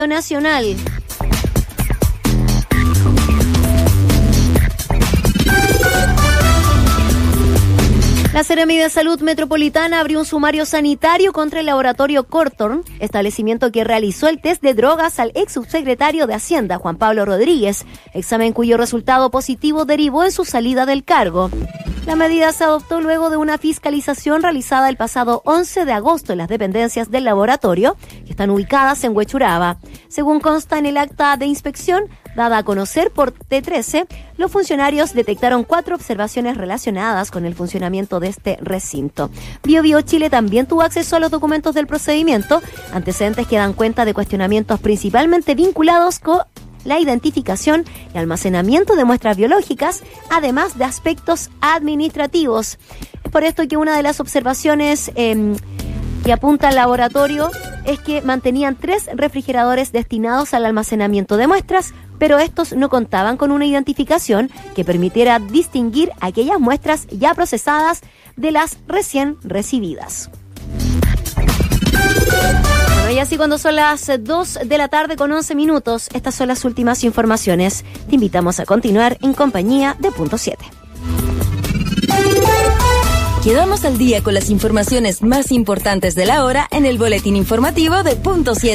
nacional. La Seremi de Salud Metropolitana abrió un sumario sanitario contra el laboratorio Cortorn, establecimiento que realizó el test de drogas al ex subsecretario de Hacienda, Juan Pablo Rodríguez, examen cuyo resultado positivo derivó en su salida del cargo. La medida se adoptó luego de una fiscalización realizada el pasado 11 de agosto en las dependencias del laboratorio, que están ubicadas en Huechuraba. Según consta en el acta de inspección, dada a conocer por T13, los funcionarios detectaron 4 observaciones relacionadas con el funcionamiento de este recinto. BioBio Chile también tuvo acceso a los documentos del procedimiento, antecedentes que dan cuenta de cuestionamientos principalmente vinculados con la identificación y almacenamiento de muestras biológicas, además de aspectos administrativos. Es por esto que una de las observaciones que apunta al laboratorio es que mantenían 3 refrigeradores destinados al almacenamiento de muestras, pero estos no contaban con una identificación que permitiera distinguir aquellas muestras ya procesadas de las recién recibidas. Y así cuando son las 2 de la tarde con 11 minutos, estas son las últimas informaciones. Te invitamos a continuar en compañía de Punto 7. Quedamos al día con las informaciones más importantes de la hora en el boletín informativo de Punto 7.